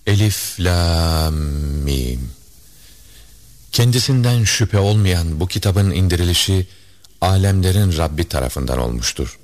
Elif, Lam, Mim. Kendisinden şüphe olmayan bu kitabın indirilişi alemlerin Rabbi tarafından olmuştur.